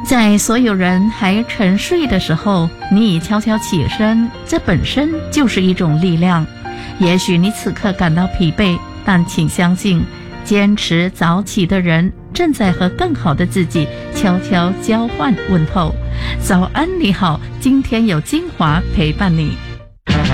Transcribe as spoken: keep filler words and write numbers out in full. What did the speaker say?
在所有人还沉睡的时候，你已悄悄起身，这本身就是一种力量。也许你此刻感到疲惫，但请相信，坚持早起的人正在和更好的自己悄悄交换问候。早安你好，今天有精华陪伴你。